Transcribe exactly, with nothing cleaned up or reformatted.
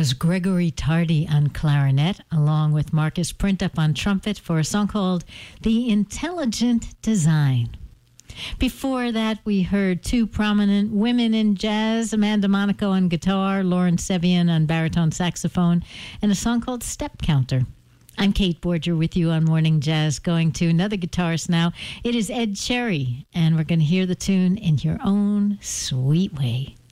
was Gregory Tardy on clarinet, along with Marcus Printup on trumpet for a song called The Intelligent Design. Before that, we heard two prominent women in jazz, Amanda Monaco on guitar, Lauren Sevian on baritone saxophone, and a song called Step Counter. I'm Kate Borger with you on Morning Jazz, going to another guitarist now. It is Ed Cherry, and we're going to hear the tune In Your Own Sweet Way.